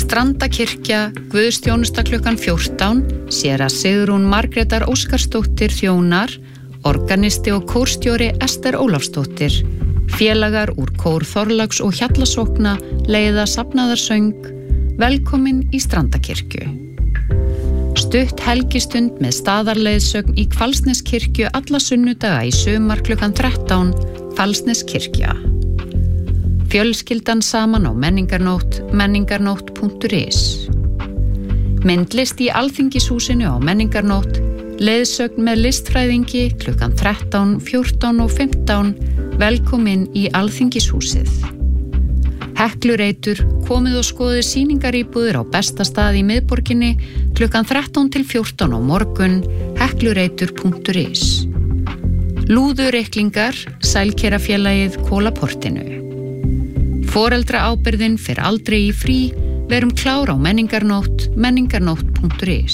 Strandakirkja, guðsþjónusta klukkan 14, séra Sigrún Margrétar Óskarsdóttir þjónar, organisti og kórstjóri Ester Ólafsdóttir, félagar úr kór Þorláks og Hjallasókna leiða safnaðarsöng, velkomin í Strandakirkju. Stutt helgistund með staðarleiðsögn í Hvalsneskirkju alla sunnudaga í sumar klukkan 13, Hvalsneskirkja. Fjölskyldan saman á menningarnótt, menningarnótt.is. Myndlist í Alþingishúsinu á menningarnótt, leiðsögn með listfræðingi klukkan 13, 14 og 15, velkomin í Alþingishúsið. Heklureitur, komið og skoðið sýningaríbúðir á besta stað í miðborginni klukkan 13 til 14 á morgun, heklureitur.is. Lúðureiklingar, sælkerafélagið Kólaportinu. Foreldraábyrgðin fer aldrei í frí, verum klár á menningarnótt, menningarnótt.is.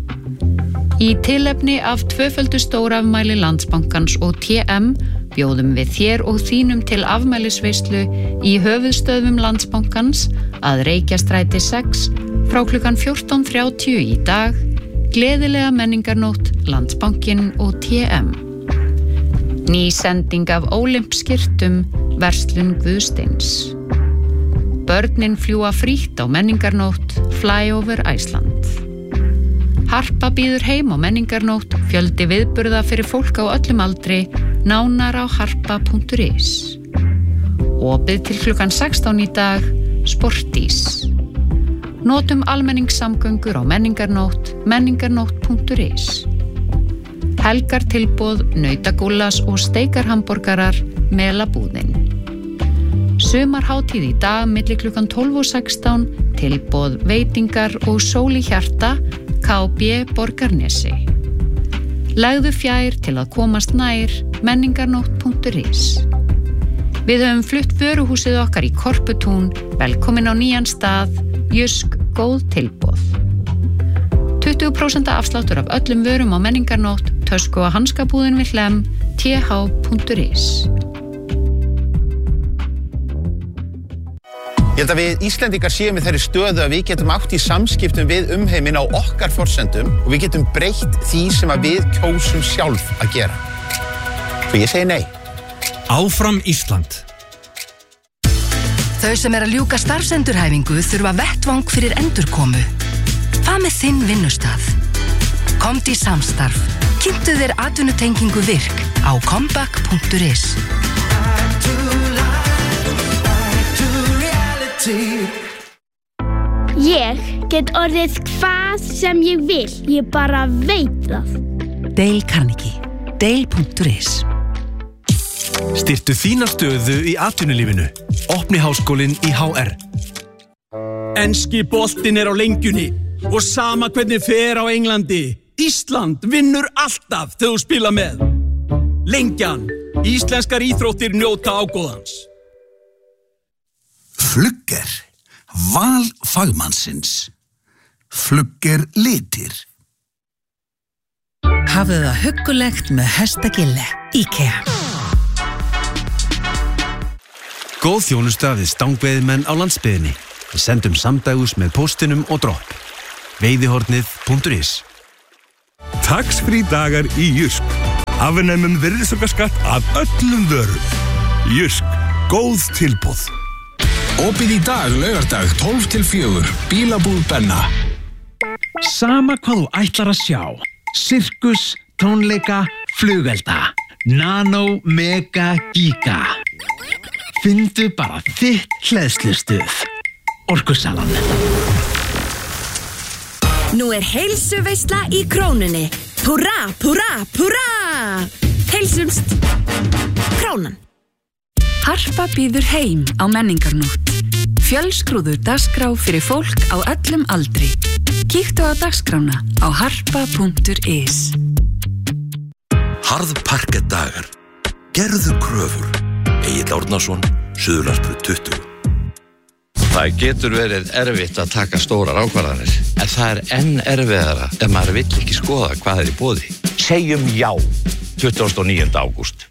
Í tilefni af tvöföldu stórafmæli Landsbankans og TM bjóðum við þér og þínum til afmælisveislu í höfuðstöðvum Landsbankans að Reykjastræti 6 frá klukkan 14:30 í dag, gleðilega menningarnótt, Landsbankinn og TM. Ný sending af Ólympskirtum, verslun Guðsteins. Börnin fljúa frítt á menningarnótt, Flyover Iceland. Harpa býður heim á menningarnótt, fjöldi viðburða fyrir fólk á öllum aldri, nánar á harpa.is. Opið til klukkan 16 í dag, Sportís. Notum almenningssamgöngur á menningarnótt, menningarnótt.is. Helgar tilboð, nautagúllas og steikarhamborgarar, Melabúðin. Sumarhátíð í dag milli klukkan 12 og 16, tilboð, veitingar og sól í hjarta, KB Borgarnesi. Legðu fjær til að komast nær, menningarnótt.is. Við höfum flutt vöruhúsið okkar í Korputún, velkomin á nýjan stað, Jysk, góð tilboð. 20% afsláttur af öllum vörum á menningarnótt, tösku og hanskabúðin við Hlemm, th.is. Ég held að við Íslendingar séum í þeirri stöðu að við getum átt í samskiptum við umheiminn á okkar forsendum og við getum breytt því sem að við kjósum sjálf að gera. Svo ég segi nei. Áfram Ísland. Þau sem að ljúka starfsendurhæfingu þurfa vettvang fyrir endurkomu. Hvað með þinn vinnustað? Komdu í samstarf. Kynntu þér atvinnutengingu virk á comeback.is. Ég get orðið hvað sem ég vil, ég bara veit það. Dale Carnegie. Dale.is. Styrktu þína stöðu í atvinnulífinu. Opni háskólinn í HR. Enski boltinn á lengjunni og sama hvernig fer á Englandi. Ísland vinnur alltaf þegar þú spila með. Lengjan. Íslenskar íþróttir njóta ágóðans. Flugger. Val fagmannsins. Flugger litir. Hafðu það huggulegt með hestagille. IKEA. Góð þjónusta við stangveiðimenn á landsbyggðinni. Við sendum samdægus með póstinum og dropp. Veiðihornið.is. Tax-free dagar í Jysk. Afnemum virðisaukaskatt af öllum vörum. Jysk. Góð tilboð. Opið í dag, laugardag, 12 til 4. Bílabúð Benna. Sama hvað þú ætlar að sjá. Sirkus, tónleika, flugelda. Nano, mega, giga. Findu bara þitt hleðslustuð. Orkusalan. Nú heilsuveisla í Krónunni. Púrra, púrra, púrra! Heilsumst. Krónan. Harpa býður heim á menningarnótt. Fjölskrúður dagskrá fyrir fólk á öllum aldri. Kíktu á dagskrána á harpa.is. Harðparkettdagar. Gerðu kröfur. Egill Árnason, Suðurlandsbraut 20. Það getur verið erfitt að taka stórar ákvarðanir, en það enn erfiðara ef maður vill ekki skoða hvað í boði. Segjum já, 29. ágúst.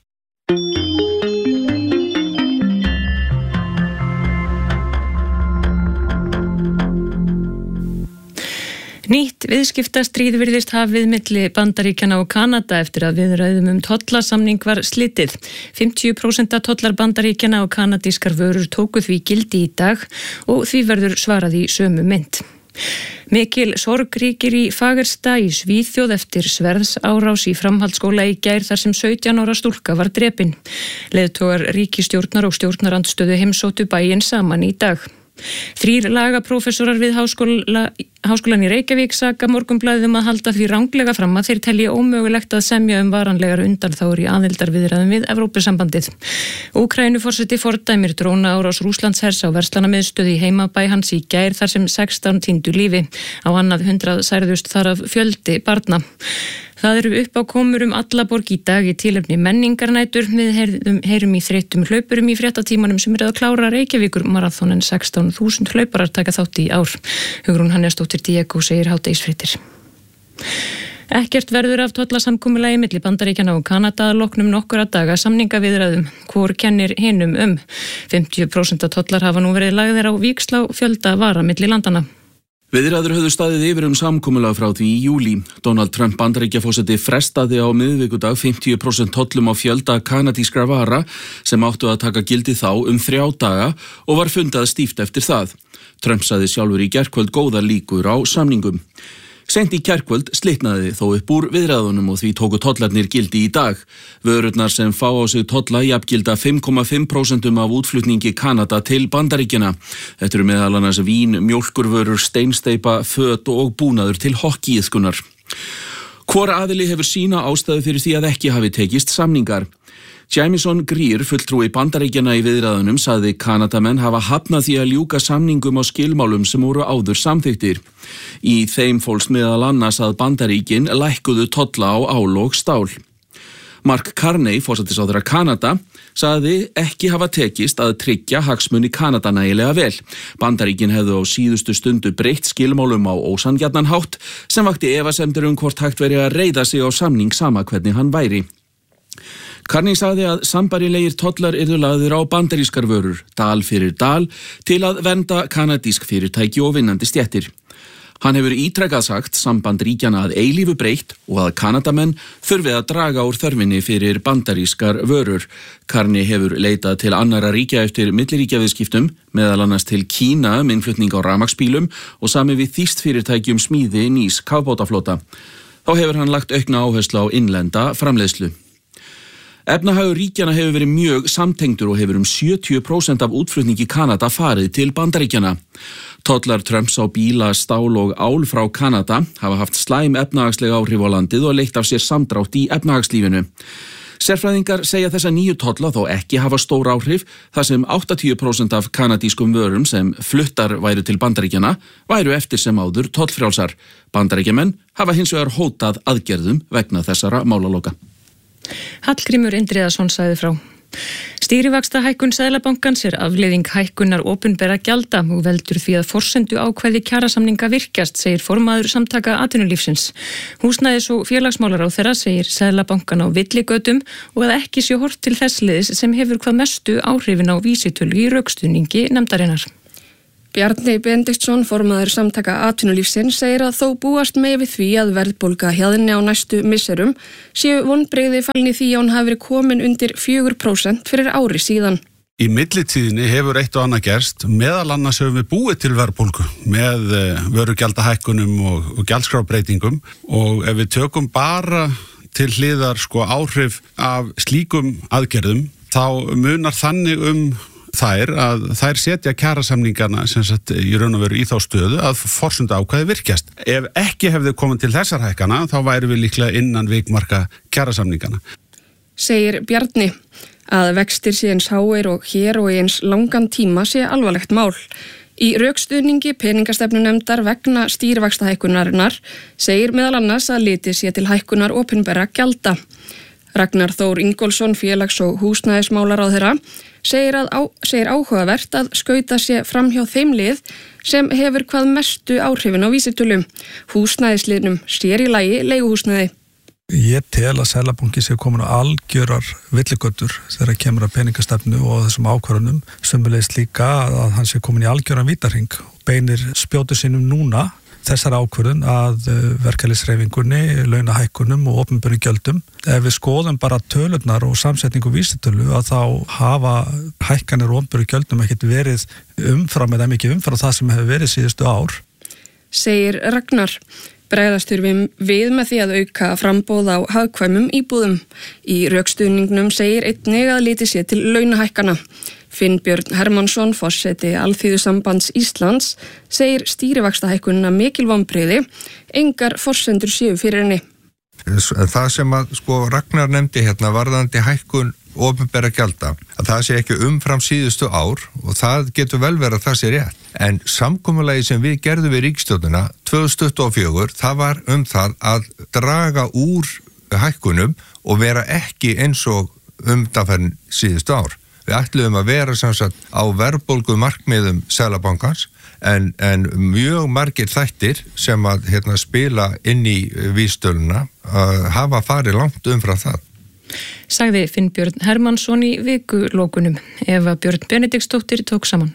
Nýtt viðskiptastríð virðist hafið milli Bandaríkjanna og Kanada eftir að viðræðum tollasamning var slitið. 50% tollar Bandaríkjanna og kanadískar vörur tóku því gildi í dag og því verður svarað í sömu mynd. Mikil sorg ríkir í Fagersta í Svíþjóð eftir sverðsárás í framhaldsskóla í gær þar sem 17 ára stúlka var drepin. Leiðtogar ríkisstjórnar og stjórnarandstöðu heimsóttu bæinn saman í dag. 3 lagaprófessorar við háskólan í Reykjavík saka Morgunblaðið að halda því ranglega fram að þeir telji ómögulegt að semja varanlegar undanþágur í aðildarviðræðum við Evrópusambandið. Úkraínuforseti fordæmir drónaárás Rússlandshers á verslunarmiðstöð í heimabæ hans í gær þar sem 16 týndu lífi. Á annað 100 særðust þar af fjöldi barna. Það eru uppákomur alla borg í dag í tilefni menningarnætur. Við heyrum í þreyttum hlaupurum í fréttatímanum sem að klára Reykjavíkur marathon en 16.000 hlauparar taka þátt í ár. Hugrún Hannesdóttir Diego segir hádegisfréttir. Ekkert verður af tollasamkomulagi milli Bandaríkjanna og Kanada að loknum nokkura daga samningaviðræðum. Hvor kennir hinum 50% tollar hafa nú verið lagðir á víxl á fjölda vara milli landana. Viðræður höfðu staðið yfir samkomulag frá því í júlí. Donald Trump Bandaríkjaforseti frestaði á miðvikudag 50% tollum á fjölda kanadískra vara sem áttu að taka gildi þá 3 daga og var fundað stíft eftir það. Trump sagði sjálfur í gærkvöld góðar líkur á samningum. Seint í gærkvöld slitnaði þó upp úr viðræðunum og því tóku tollarnir gildi í dag. Vörurnar sem fá á sig tolla jafngilda 5,5% af útflutningi Kanada til Bandaríkjanna. Þetta eru meðal annars vín, mjólkurvörur, steinsteypa, föt og búnaður til hokkíiðkunar. Hvor aðili hefur sína ástæðu fyrir því að ekki hafi tekist samningar. Jamison Greer, fulltrúi Bandaríkjanna í viðræðunum, sagði Kanadamenn hafa hafnað því að ljúka samningum á skilmálum sem voru áður samþykktir. Í þeim fólst meðal annars að Bandaríkin lækkuðu tolla á ál og stál. Mark Carney, forsætisráðherra Kanada, sagði ekki hafa tekist að tryggja hagsmuni Kanada nægilega vel. Bandaríkin hefðu á síðustu stundu breytt skilmálum á ósanngjarnan hátt sem vakti efasemdir hvort hægt veri að reiða sig á samning sama hvernig hann væri. Carney sagði að sambærilegir tollar yrðu lagðir á bandarískar vörur, dal fyrir dal, til að vernda kanadísk fyrirtæki og vinnandi stéttir. Hann hefur ítrekað sagt samband ríkjanna að eilífu breytt og að Kanadamenn þurfi að draga úr þörfinni fyrir bandarískar vörur. Carney hefur leitað til annarra ríkja eftir milliríkjaviðskiptum, meðal annars til Kína innflutning á rafmagnsbílum og sami við þýskt fyrirtækjum smíði nýs kafbátaflota. Þá hefur hann lagt aukna áherslu á innlenda framleiðslu. Efnahagur ríkjanna hefur verið mjög samtengdur og hefur 70% af útflutningi Kanada farið til Bandaríkjanna. Tollar Trumps á bíla, stál og ál frá Kanada hafa haft slæm efnahagslega áhrif á landið og leitt af sér samdrátt í efnahagslífinu. Sérfræðingar segja þessa nýju tolla þó ekki hafa stór áhrif þar sem 80% af kanadískum vörum sem fluttar væru til Bandaríkjanna væru eftir sem áður tollfrjálsar. Bandaríkjamenn hafa hins vegar hótað aðgerðum vegna þessara málaloka. Hallgrímur Indriðason sagði frá. Stýrivaxtahækkun Seðlabankans afleiðing hækkunar opinbera gjalda og veldur því að forsendu ákvæði kjarasamninga virkjast, segir formaður Samtaka atvinnulífsins. Húsnæðis- og félagsmálaráðherra segir Seðlabankan á villigötum og að ekki sé horft til þess liðs sem hefur hvað mestu áhrifin á vísitölu í rökstuðningi nefndarinnar. Bjarni Benediktsson, formaður Samtaka atvinnulífsins, segir að þó búast með við því að verðbólga hjaðni á næstu misserum séu vonbrigði falin í því að hún hafi verið komin undir 4% fyrir ári síðan. Í millitíðinni hefur eitt og annað gerst, meðal annars hefur við búið til verðbólgu með vörugjaldahækkunum og gjaldskrábreytingum og ef við tökum bara til hliðar áhrif af slíkum aðgerðum þá munar þannig þær að þær setja kjarasamningana sem sagt í raun og veru í þá stöðu að forsendu ákvæði virkjast. Ef ekki hefði komið til þessar hækkana þá væri við líklega innan vikmarka kjarasamningana. Segir Bjarni að vextir sé eins háir og hér og eins langan tíma sé alvarlegt mál. Í rökstuðningi peningastefnunefndar vegna stýrivaxtahækkunarinnar segir meðal annars að litið sé til hækkunar opinberra gjalda. Ragnar Þór Ingólfsson, félags- og húsnæðismálaráðherra, segir áhugavert að skauta sé framhjá þeim lið sem hefur hvað mestu áhrifin á vísitölu. Húsnæðisliðnum sér í lagi leiguhúsnæði. Ég tel að Seðlabanki sé komin á algjörar villigötur þegar kemur að peningastefnu og þessum ákvarðunum. Sömulegis líka að hann sé komin í algjöran vítarhring og beinir spjótu sínum núna þessar ákvörðun að verkalýðshreyfingunni, launahækkunum og opinberum gjöldum. Ef við skoðum bara tölurnar og samsetningu vísitölu að þá hafa hækkanir og opinberum gjöldum ekkert verið umfram eða mikið umfram það sem hefur verið síðustu ár. Segir Ragnar. Bregðast við með því að auka framboð á hagkvæmum íbúðum. Í rökstuðningnum segir einnig að litið sé til launahækkana. Finnbjörn Hermannsson, forseti Alþýðusambands Íslands, segir stýrivaxtahækkunina mikil vonbrigði, engar forsendur séu fyrir henni. Það sem að Ragnar nefndi hérna varðandi hækkun opinberra gjalda, að það sé ekki umfram síðustu ár og það getur vel verið að það sé rétt. En samkomulagi sem við gerðum við ríkisstjórnina 2024, það var það að draga úr hækkunum og vera ekki eins og undanfarin síðustu ár. Við ætluðum að vera samsagt á verðbólgu markmiðum Seðlabankans en mjög margir þættir sem að spila inn í vísitöluna hafa farið langt umfram það. Sagði Finnbjörn Hermannsson í vikulókunum. Eva Björn Benediktsdóttir tók saman.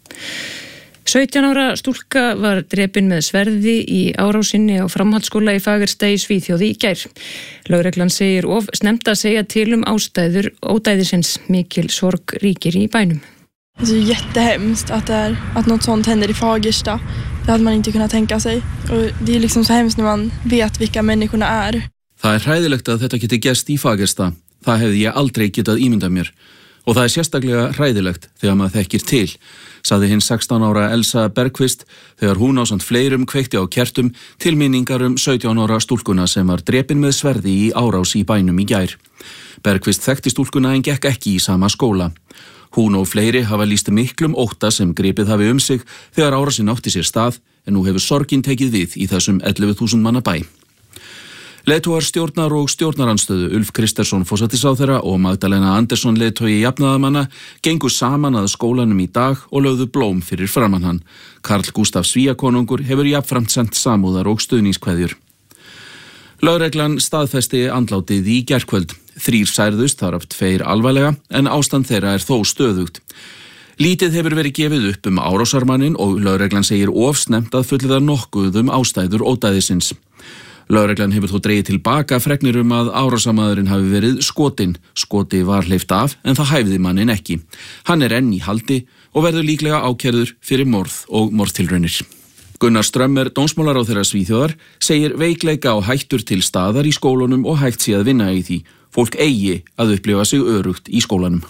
17 ára stúlka var drepin með sverði í árásinni á framhaldsskóla í Fagersta í Svíþjóð í gær. Lögreglan segir of snemmt að segja til ástæður ódæðisins, mikil sorg ríkir í bænum. Det är jättehemskt att något sånt händer i Fagersta. Det hade man inte kunnat tänka sig. Och det är liksom så hemskt när man vet vilka människorna är. Það hræðilegt að þetta geti gerst í Fagersta. Það hefði ég aldrei getað ímyndað mér. Og það sérstaklega hræðilegt þegar maður þekkir til, sagði hinn 16 ára Elsa Bergqvist þegar hún ásamt fleirum kveikti á kertum til minningar 17 ára stúlkuna sem var drepin með sverði í árás í bænum í gær. Bergqvist þekkti stúlkuna en gekk ekki í sama skóla. Hún og fleiri hafa lýst miklum ótta sem gripið hafi sig þegar árásin átti sér stað en nú hefur sorgin tekið við í þessum 11.000 manna bæ. Leiðtogar stjórnar og stjórnarandstöðu Ulf Kristersson forsætisráðherra og Magdalena Andersson leiðtogi jafnaðarmanna gengu saman að skólanum í dag og lögðu blóm fyrir framan hann. Karl Gústaf Svíakonungur hefur jafnframt sent samúðar og stuðningskveðjur. Lögreglan staðfesti andlátið í gærkvöld. 3 særðust, þar af 2 alvarlega, en ástand þeirra þó stöðugt. Lítið hefur verið gefið upp árásarmannin og lögreglan segir of snemmt að fullyrða nokkuð ástæður ódæðisins. Lögreglan hefur þó dregið tilbaka fregnir að árásarmaðurinn hafi verið skotinn. Skoti var hleypt af en það hæfði manninn ekki. Hann enn í haldi og verður líklega ákærður fyrir morð og morðtilraunir. Gunnar Strömmer, dómsmálaráðherra Svíþjóðar, segir veikleika og hættur til staðar í skólunum og hægt sé að vinna í því. Fólk eigi að upplifa sig örugt í skólanum.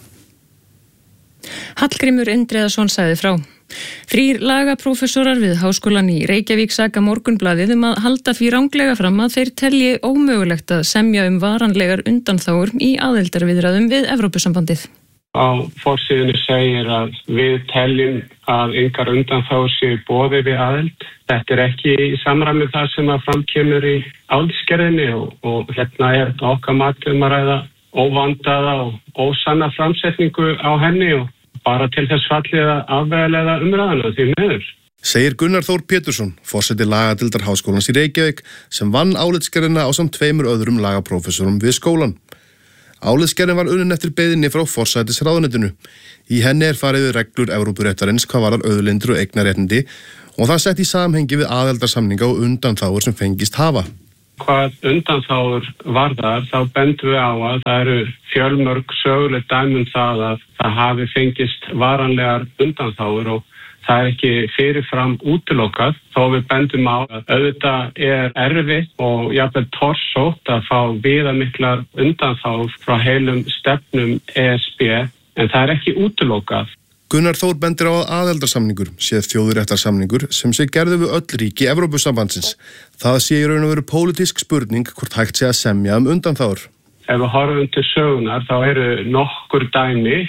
Hallgrímur Indriðason sagði frá. 3 lagaprófessorar við Háskólan í Reykjavík saka Morgunblaðið að halda því ranglega fram að þeir telji ómögulegt að semja varanlegar undanþágur í aðildarviðræðum við Evrópusambandið. Á forsíðunni segir að við teljum að engar undanþágur séu í boði við aðild. Þetta ekki í samræmi það sem að framkemur í álitsgerðinni og hérna okkar mati að ræða óvandaða og ósanna framsetningu á henni og bara til þess fallið að afvegaleiða umræðuna því miður. Segir Gunnar Þór Pétursson, forseti lagadeildar Háskólans í Reykjavík, sem vann álitsgerðina ásamt 2 öðrum lagaprófessorum við skólan. Álitsgerðin var unnin eftir beiðinni frá forsætisráðuneytinu. Í henni farið við reglur Evrópuréttarins hvað varðar auðlindir og eignarréttindi og það sett í samhengi við aðildarsamninga og undanþágur sem fengist hafa. Hvað undanþágur varðar, þá bendum við á að það eru fjölmörg söguleg dæmi það að það hafi fengist varanlegar undanþágur og það ekki fyrirfram útilokað. Þó við bendum á að auðvitað erfitt og jafnvel torsótt að fá viðamiklar undanþágur frá heilum stefnum ESB, en það ekki útilokað. Gunnar Þór bendir á að aðildarsamningur sé þjóðréttarsamningur sem sé gerður við öll ríki Evrópusambandsins. Það sé í raun og veru pólitísk spurning hvort hægt sé að semja undanþágur. Ef við horfum til sögunar þá eru nokkur dæmi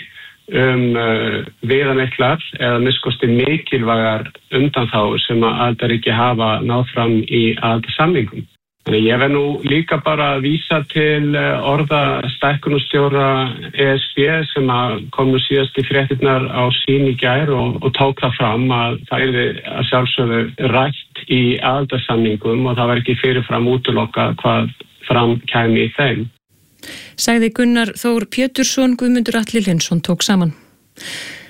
viðamiklar eða minnskosti mikilvægar undanþágur sem að aðildarríki hafa náð fram í aðildarsamningum. Þannig ég verð nú líka bara að vísa til orða stækkunarstjóra ESB sem kom nú síðast í fréttirnar á sín í gær og tók það fram að það yrði að sjálfsögðu rætt í aðildarsamningum og það var ekki fyrirfram útilokað hvað fram kæmi í þeim. Sagði Gunnar Þór Pétursson, Guðmundur Atli Linsson tók saman.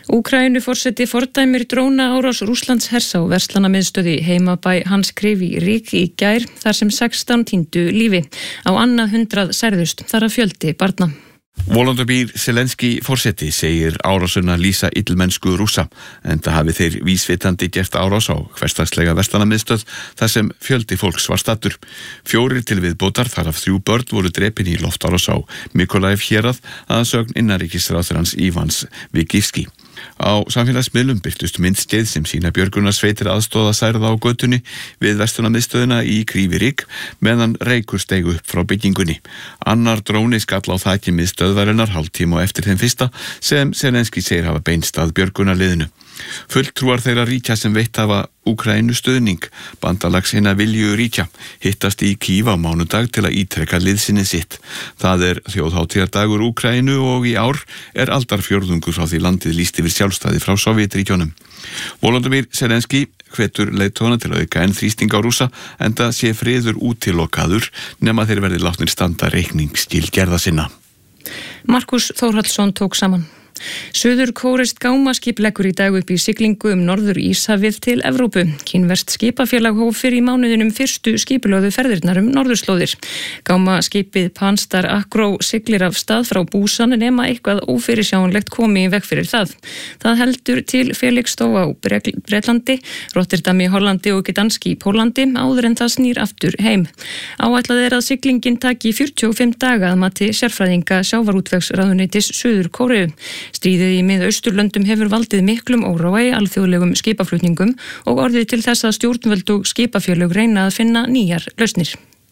Úkraínuforseti fordæmir drónaárás Rússlands hers á verslunarmiðstöð í heimabæ Hans Krif í Rík í gær þar sem 16 týndu lífi. Á annað 100 særðust, þar að fjöldi barna. Volodymyr Zelenský forseti segir árásuna lýsa illmennsku Rússa, enda hafi þeir vísvitandi gert árás á hversdagslega verslunarmiðstöð þar sem fjöldi fólks var staddur. 4 til viðbótar, þar af 3 börn voru drepin í loftárás á Mykolaiv hérað að sögn innanríkisráðherrans Ivans Vigivski. Á samfélagsmiðlum birtust myndskeið sem sýna björgunarsveitir aðstoða særða á götunni við verslunarmiðstöðina í Krívirík meðan reykur steig upp frá byggingunni. Annar dróni skall á þaki miðstöðvarinnar hálftíma á eftir þeim fyrsta sem Zelenský segir hafa beinst að björgunarliðinu. Fulltrúar þeirra ríkja sem veitt hafa Úkraínu stuðning, bandalags hinna vilju ríkja, hittast í Kív á mánudag til að ítreka liðsinni sitt. Það þjóðhátíðardagur Úkraínu og í ár aldarfjórðungur frá því landið lýst yfir sjálfstæði frá Sovétríkjunum. Volodymyr Zelenský hvetur leiðtogana til að auka enn þrýsting á Rússa enda sé friður útilokaður nema þeir verði látnir standa reikningsskil gerða sinna. Markus Þórhallsson tók saman. Suður-kóreskt gámaskip leggur í dag upp í siglingu Norður Íshafið til Evrópu. Kínverskt skipafélag hóf fyrr í mánuðinum fyrstu skipulögðu ferðirnar norðurslóðir. Gámaskipið Panstar Acro siglir af stað frá Busan nema eitthvað ófyrirsjáanlegt komi í veg fyrir það. Það heldur til Felixstowe á Bretlandi, Rotterdam í Hollandi og Gdansk í Pólandi áður en það snýr aftur heim. Áætlað að siglingin taki 45 daga að mati sérfræðinga sjávarútvegsráðuneytis Suður-Kóreu. Stríðið í Mið-Austurlöndum hefur valdið miklum óróa í alþjóðlegum skipaflutningum og orðið til þess að stjórnvöld og skipafélög reyna að finna nýjar lausnir.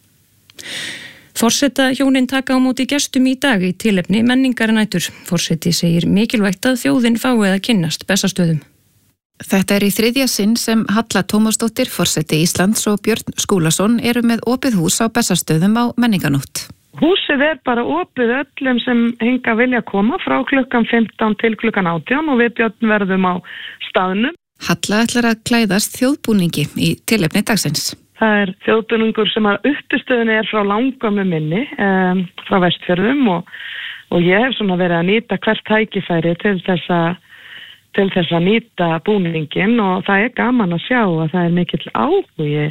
Forsetahjónin taka á móti gestum í dag í tilefni menningarnætur. Forseti segir mikilvægt að þjóðin fái að kynnast Bessastöðum. Þetta í 3. sinn sem Halla Tómasdóttir, forseti Íslands og Björn Skúlason eru með opið hús á Bessastöðum á menningarnótt. Húsið bara opið öllum sem hinga vilja koma frá klukkan 15 til klukkan 18 og við Björn verðum á staðnum. Halla ætlar að klæðast þjóðbúningi í tilefni dagsins. Það þjóðbúningur sem að uppistöðunni frá langömmu minni, frá Vestfjörðum og ég hef svona verið að nýta hvert tækifæri til þess að nýta búningin og það gaman að sjá að það mikill áhugi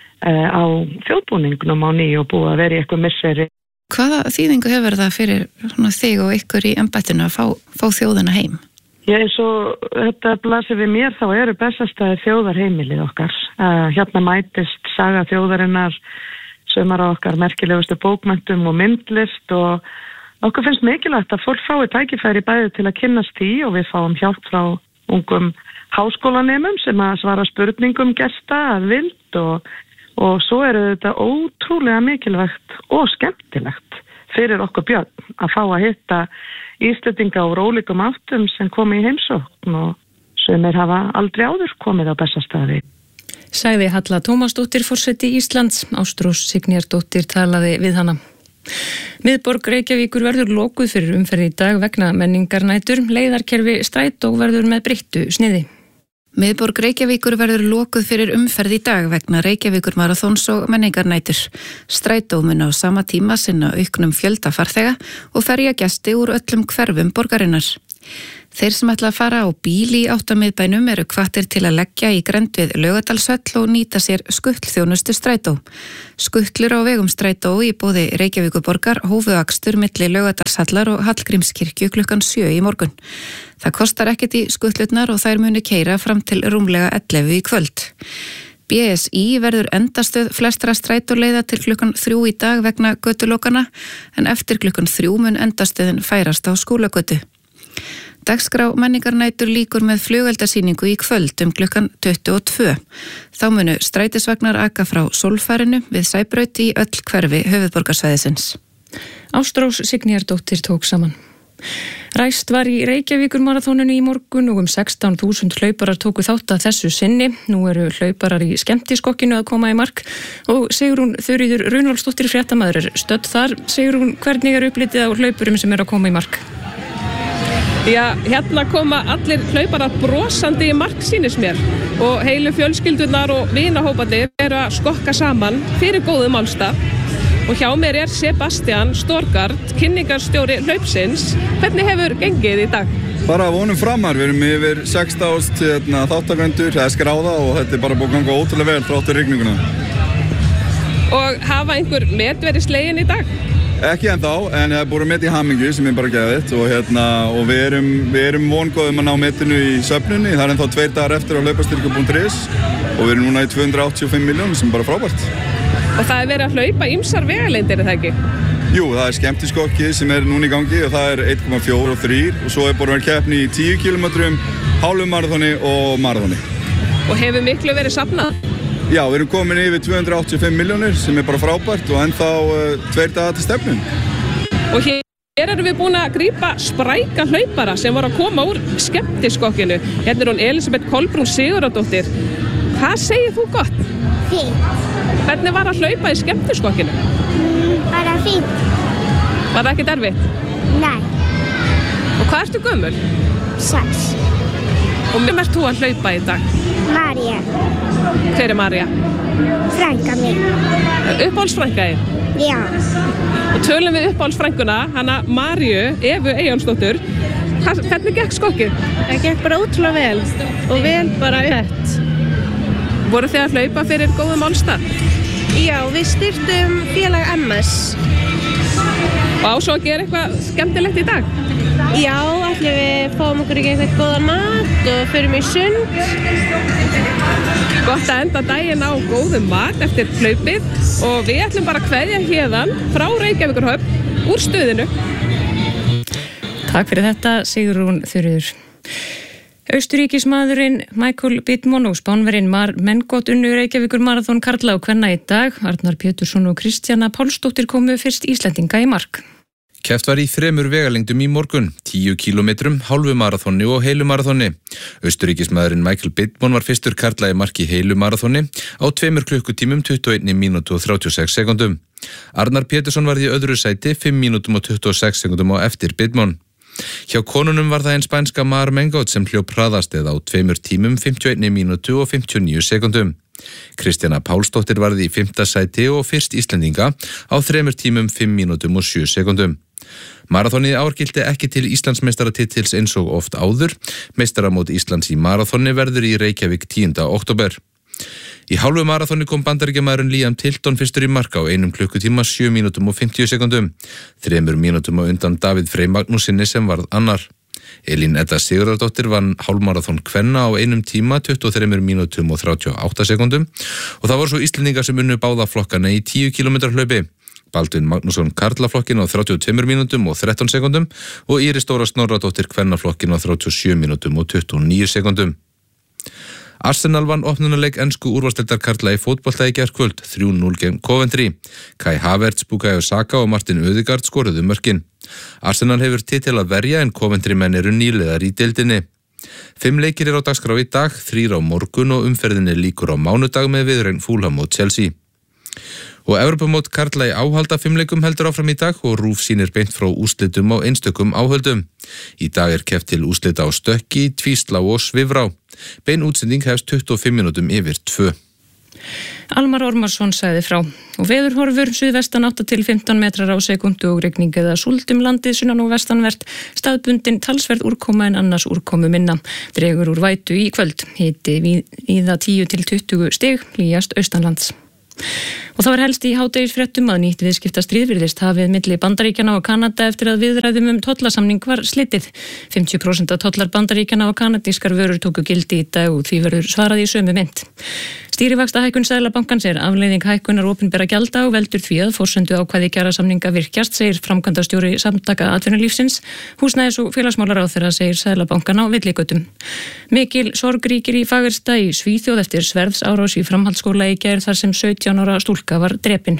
á þjóðbúningnum á nýju og búið að vera í eitthvað misseri. Hvaða þýðingu hefur það fyrir þig og ykkur í embættinu að fá þjóðina heim? Eins og þetta blasir við mér þá eru Bessastaðir þjóðarheimilið okkar. Hérna mætist saga þjóðarinnar, sumar á okkar merkilegustu bókmenntum og myndlist og okkur finnst mikilvægt að fólk fái tækifæri bæði til að kynnast því og við fáum hjálp frá ungum háskólanemum sem að svara spurningum gesta að vild og svo þetta ótrúlega mikilvægt og skemmtilegt fyrir okkur Björn að fá að hitta Íslendinga úr ólíkum áttum sem komi í heimsókn og sumir hafa aldrei áður komið á Bessastaði. Sagði Halla Tómasdóttir, forseti Íslands. Ástrós Signýjardóttir talaði við hana. Miðborg Reykjavíkur verður lokuð fyrir umferð í dag vegna menningarnætur. Leiðarkerfi Strætó verður með breyttu sniði. Miðborg Reykjavíkur verður lokuð fyrir umferð í dag vegna Reykjavíkur marathons og menningarnætur. Strætó mun á sama tíma sinna auknum fjölda farþega og ferja gesti úr öllum hverfum borgarinnar. Þeir sem ætla að fara á bíl í áttamiðbænum eru hvattir til að leggja í grennd við Laugardalshöll og nýta sér skuttlþjónustu Strætó. Skuttlur á vegum Strætó í boði Reykjavíkurborgar hófu akstur milli Laugardalshallar og Hallgrímskirkju klukkan 7 í morgun. Það kostar ekkert í skuttlurnar og þær munu keyra fram til rúmlega 11 í kvöld. BSI verður endastöð flestra strætóleiða til klukkan 3 í dag vegna götulokana en eftir klukkan 3 mun endastöðin færast á Skúlagötu. Dagskrá menningarnætur líkur með flugeldasýningu í kvöld klukkan 22. Þá munu strætisvagnar aka frá Sólfarinu við Sæbraut í öll hverfi höfuðborgarsvæðisins. Ástrós Signýjardóttir tók saman. Ræst var í Reykjavíkur marathóninu í morgun og 16.000 hlauparar tóku þátt að þessu sinni. Nú eru hlauparar í skemmtiskokkinu að koma í mark og Sigrún Þuríður Runólfsdóttir fréttamaður stödd þar. Sigrún, hvernig upplitið á hlaupurum sem eru að koma í mark? Já, hérna koma allir hlauparar brosandi í mark sýnis mér og heilu fjölskyldunar og vinahóparnir eru að skokka saman fyrir góðum málstað og hjá mér Sebastian Storgard, kynningarstjóri hlaupsins. Hvernig hefur gengið í dag? Bara vonum framar, við erum yfir 6.000 þáttakendur, það skráða og þetta bara búið að ganga ótrúlega vel þráttur rigninguna. Og hafa einhver met verið slegin í dag? Ekki ennþá, en það er búið met í hamingju sem bara geðvitt og við erum vongóðum að ná metinu í söfnunni. Það er ennþá 2 dagar eftir á hlaupastyrku.is og við erum núna í 285 miljónir sem er bara frábært. Og það er verið að hlaupa ýmsar vegalengdir, er það ekki? Jú, það er skemmtiskokkið sem er núna í gangi og það er 1,4 og 3 og svo er búin að vera keppni í 10 km, hálfumaraþoni og maraþoni. Og hefur miklu verið safnað? Já, við erum komin yfir 285 miljónir sem er bara frábært og ennþá 2 dagar til stefnun. Og hér erum við búin að grípa spræka hlaupara sem voru að koma úr skemmtiskokkinu. Hérna er hún Elisabeth Kolbrún Sigurðardóttir. Hvað segir þú gott? Fínt. Hvernig var að hlaupa í skemmtiskokkinu? Bara fínt. Var það ekkert erfitt? Nei. Og hvað ertu gömul? 6. Og hvem ert þú að hlaupa í dag? María. Hver er María? Frænka mín. Uppáhaldsfrænka þín? Já. Og tölum við uppáhaldsfrænkuna, hana Maríu Evu Eyjólfsdóttur. Hvernig gekk skokkið? Það gekk bara ótrúlega vel og vel bara upp. Voru þið að hlaupa fyrir góðum málstað? Já, við styrtum félag MS. Og á svo að gera eitthvað skemmtilegt í dag? Já, allir við fáum okkur ekki eitthvað góðan mat og förum í sund. Gott að enda daginn á góðum mat eftir hlaupið og við ætlum bara að kveðja héðan frá Reykjavíkurhöfn úr stöðinu. Takk fyrir þetta, Sigrún Þuríður. Austuríkismaðurinn Michael Bittmann og Spánverinn Mengot unnu Reykjavíkur maraþon karla og kvenna í dag. Arnar Pétursson og Kristjana Pálsdóttir komu fyrst Íslendinga í mark. Keppt var í 3 vegalengdum í morgun, 10 kilometrum, hálfu maraþoni og heilu maraþoni. Austuríkismaðurinn Michael Bittmann var fyrstur karla í mark í heilu maraþoni á 2 klukkutímum, 21 mínútu og 36 sekundum. Arnar Pétursson var í öðru sæti 5 mínútum og 26 sekundum á eftir Bittmann. Hjá konunum var það einn spænska Mar Mengot sem hljóp hraðast eða á 2 tímum, 51 mínútu og 59 sekundum. Kristjana Pálsdóttir varði í 5. sæti og fyrst Íslendinga á 3 tímum, 5 mínútum og 7 sekundum. Maraþonið ár gilti ekki til Íslandsmeistaratitils eins og oft áður. Meistaramót Íslands í maraþoni verður í Reykjavík 10. október. Í hálfu maraþoni kom bandaríkjamaðurinn Liam Tilton fyrstur í mark á 1 klukkutíma, 7 mínútum og 50 sekundum. 3 mínútum á undan Davíð Frey Magnúsinni sem varð annar. Elín Edda Sigurðardóttir vann hálfmaraþon kvenna á 1 tíma, 23 mínútum og 38 sekundum og það voru svo Íslendingar sem unnu báða flokkana í 10 km hlaupi. Baldvin Magnússon karlaflokkin á 32 mínútum og 13 sekundum og Íris Dóra Snorradóttir kvennaflokkin á 37 mínútum og 29 sekundum. Arsenal vann opnunarleik ensku úrvalsdeildar karla í fótbolta í gærkvöld 3-0 gegn Coventry. Kai Havertz, Bukayo Saka og Martin Ødegaard skoruðu mörkin. Arsenal hefur titil að verja en Coventry menn eru nýliðar í deildinni. 5 leikir á dagskrá í dag, 3 á morgun og umferðinni líkur á mánudag með viðuregn Fulham og Chelsea. Og Evrópumót karla í áhalda 5 leikum heldur áfram í dag og RÚV sýnir beint frá úrslitum á einstökum áhöldum. Í dag er keppt til úrslita á stökki, tvíslá og svifrá. Bein útsending hefst 25 mínútum yfir 2. Almar Ormarsson sagði frá. Og veðurhorfur, suðvestan 8 til 15 metrar á sekundu og rigning eða súld landið sunnan og vestanvert. Staðbundin talsverð úrkoma en annars úrkomu minna. Dregur úr vætu í kvöld. Hiti víða 10 til 20 stig, hlýjast austanlands. Og það var helst í hádegisfréttum að nýtt viðskiptastríð virðist hafið milli Bandaríkjanna og Kanada eftir að viðræðum tollasamning var slitið. 50% af tollar Bandaríkjanna og kanadískar vörur tóku gildi í dag og því verður svarað í sömu mynd. Stýrivaxtahækkun Seðlabankans er afleiðing hækkunar opinbera gjalda og veldur því að forsendu ákvæði kjarasamninga virkjast, segir framkvæmdastjóri Samtaka atvinnulífsins. Húsnæðis- og félagsmálaráðherra segir Seðlabankan á villigötum. Mikil sorg ríkir í Fagersta í Svíþjóð eftir sverðsárás í framhaldsskóla í gær þar sem 17 ára stúlka var drepin.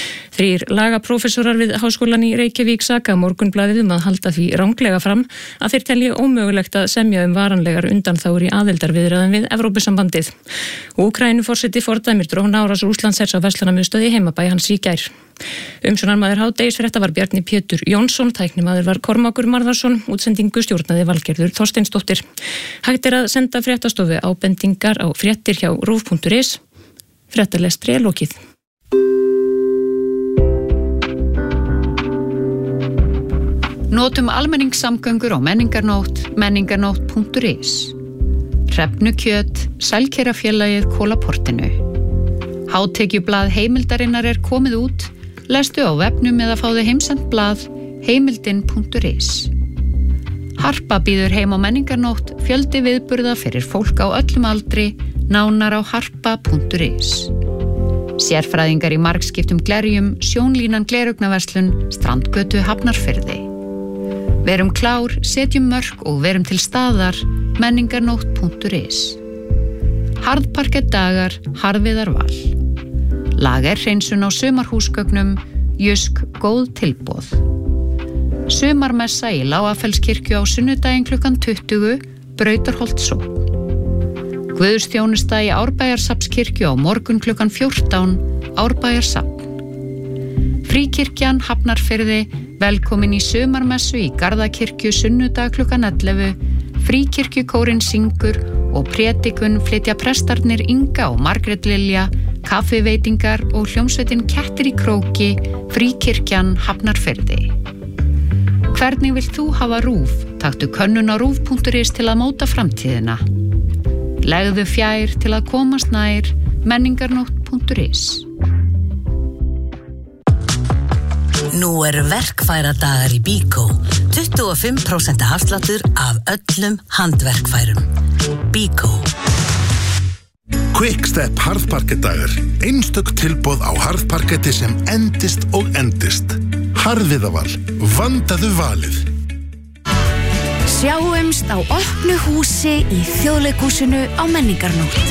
3 lagaprófessorar við Háskólan í Reykjavík saka Morgunblaðið að halda því ranglega fram að þeir telji ómögulegt að semja varanlegar undanþágur í aðildarviðræðum við Evrópusambandið. Úkraínuforseti fordæmir drónaárás Rússlandshers á verslunarmiðstöð í heimabæ hans í gær. Umsjónarmaður hádegisfrétta var Bjarni Pétur Jónsson, tæknimaður var Kormákur Marðarsson, útsendingu stjórnaði Valgerður Þorsteinsdóttir. Hægt er að senda fréttastofu ábendingar á fréttir hjá rúv.is. Fréttalestri er lokið. Notum almenningssamgöngur á menningarnótt, menningarnótt.is. Hrefnukjöt, Sælkerafélagið Kólaportinu. Hátekjublað heimildarinnar komið út, lestu á vefnum eða fáðu heimsent blað heimildin.is. Harpa býður heim á menningarnótt, fjöldi viðburða fyrir fólk á öllum aldri, nánar á harpa.is. Sérfræðingar í margskiptum glerjum, Sjónlínan glerugnaverslun, Strandgötu Hafnarfirði. Verum klár, setjum mörk og verum til staðar, menningarnótt.is. Harðparkett dagar, Harðviðar val. Lagerhreinsun á sumarhúsgögnum, Jysk góð tilboð. Sumarmessa í Lágafellskirkju á sunnudaginn klukkan 20, Brautarholtsókn. Guðsþjónusta í Árbæjarsafnskirkju á morgun klukkan 14, Árbæjarsafn. Fríkirkjan Hafnarfirði, velkomin í sumarmessu í Garðakirkju sunnudag klukkan 11, Fríkirkjukórinn syngur og prédikun flytja prestarnir Inga og Margrét Lilja, kaffiveitingar og hljómsveitin Kettir í króki, Fríkirkjan Hafnarfirði. Hvernig vilt þú hafa RÚV? Taktu könnun á rúv.is til að móta framtíðina. Legðu fjær til að komast nær, menningarnótt.is. Nú verkfæradagar í Bíkó. 25% afsláttur af öllum handverkfærum. Bíkó. Quickstep harðparkettdagar. Einstök tilboð á harðparketti sem endist og endist. Harðviðaval. Vandaðu valið. Sjáumst á opnu húsi í Þjóðleikhúsinu á Menningarnótt.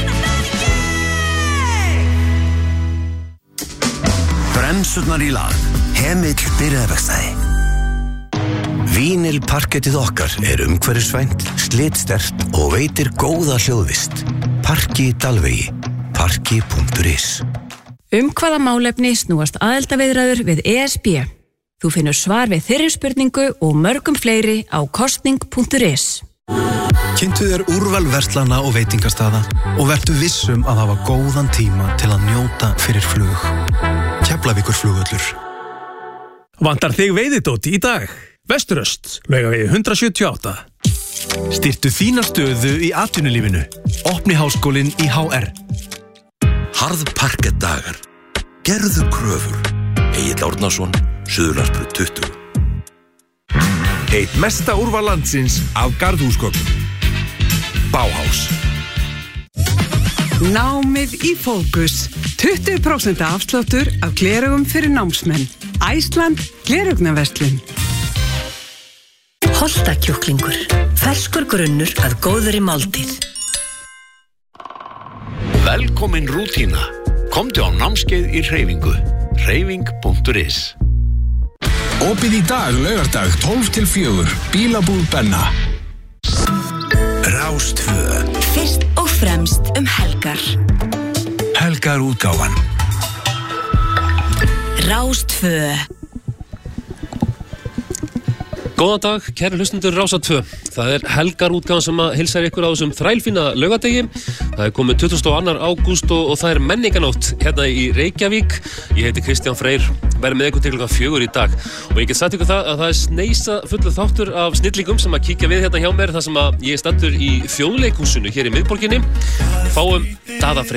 Bremsurnar í lag. Hemill byrjaðarverkstæði. Vínilparkettið okkar umhverfisvænt, slitsterkt og veitir góða hljóðvist. Parki Dalvegi. Parki.is. Hvaða málefni snúast aðildarviðræður við ESB? Þú finnur svar við þeirri spurningu og mörgum fleiri á kostning.is. Kynntu þér úrval verslana og veitingastaða og vertu vissum að hafa góðan tíma til að njóta fyrir flug. Keflavíkurflugvöllur. Vantar þig veiðidóti í dag? Vesturöst, Laugavegi 178. Styrktu þína stöðu í atvinnulífinu. Opni háskólinn í HR. Harðparkettdagar. Gerðu kröfur. Egill Árnason, Suðurlandsbraut 20. Eitt mesta úrval landsins af garðhúsgögnum. Bauhaus. Námið í fókus. 20% afsláttur af glerugum fyrir námsmenn. Æsland glerugnaverslun. Holtakjúklingur. Ferskur grunnur að góðri máltíð. Velkomin rútína. Komdu á námskeið í hreyfingu. Hreyfing.is. Opið í dag, laugardag, 12-4. Bílabúð Benna. Rástvö. Fyrst og fremst helgar. Helgar útgáfan. Rástvö. Góðan dag, kæri hlustendur Rásar 2. Það helgarútgáfan sem að heilsar ykkur á þessum þrælfína laugardegi. Það komið 22. ágúst og það menningarnótt hérna í Reykjavík. Ég heiti Kristján Freyr, verið með ykkur til klukkan 4 í dag. Og ég get sagt ykkur það að það sneisa fullur þáttur af snillingum sem að kíkja við hérna hjá mér þar sem að ég stattur í Þjóðleikhúsinu hér í miðborginni. Fáum Daða Freyr.